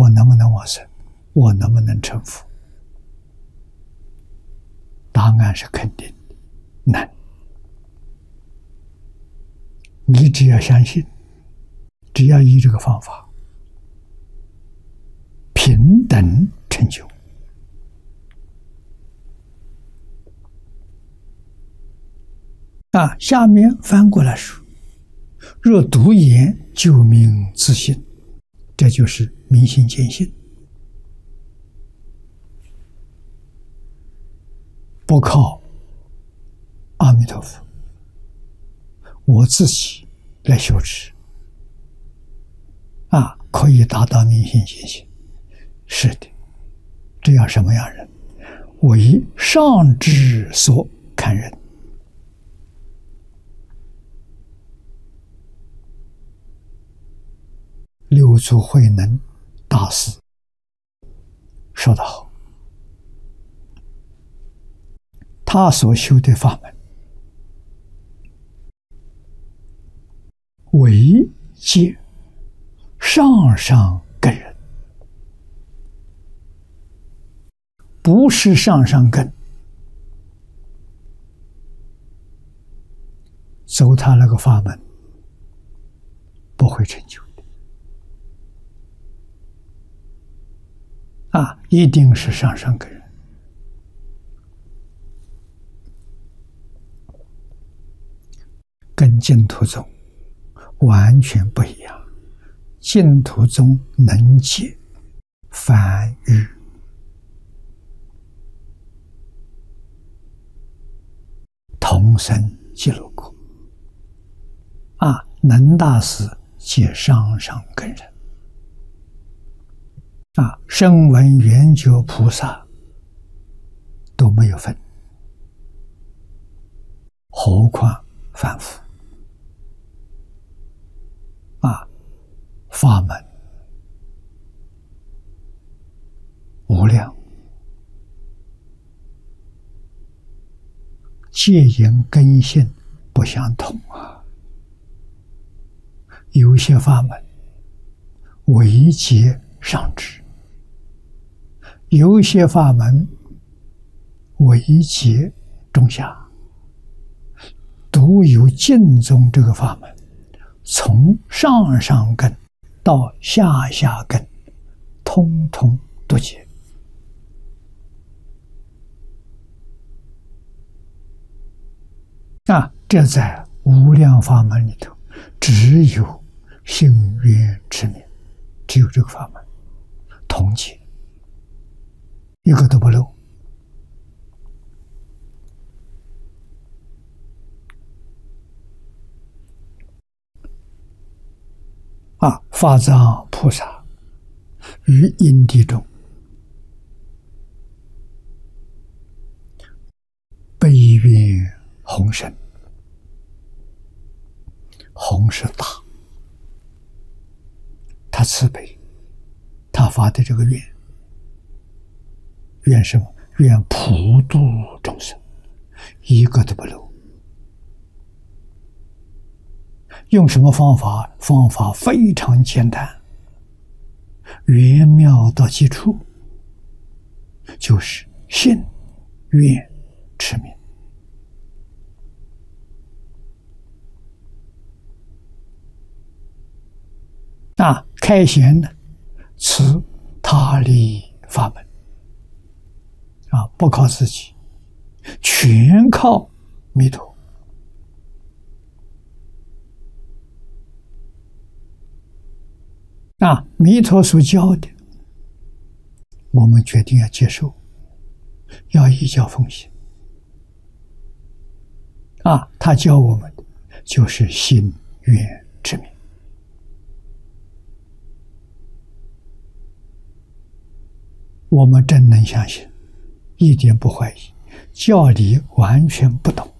能不能往生？我能不能成佛？答案是肯定的，能。你只要相信，只要依这个方法，平等成就。下面翻过来说：若独言救命自信，这就是明心见性，不靠阿弥陀佛，我自己来修持，可以达到明心见性。是的，这要什么样人？我以上智所看人。六祖慧能大师说得好，他所修的法门，唯借上上根人，不是上上根，走他那个法门不会成就的。一定是上上根人。跟净土宗完全不一样，净土宗能解凡欲，同生极乐国。能大师解上上根人。声闻缘觉菩萨都没有分，何况凡夫？法门无量，戒言根性不相同有些法门唯结上智，有些法门唯结中下，独有净宗这个法门，从上上根到下下根，通通独解。这在无量法门里头，只有信愿持名，只有这个法门同解，一个都不漏。法藏菩萨于因地中悲愿宏深，宏是大，他慈悲，他发的这个愿，愿什么？愿普度众生，一个都不漏。用什么方法？方法非常简单，圆妙到极处，就是信愿持名。开显呢，此他力法门不靠自己，全靠弥陀。弥陀所教的，我们决定要接受，要依教奉行。他教我们的就是信愿持名。我们真能相信，一点不怀疑，教理完全不懂。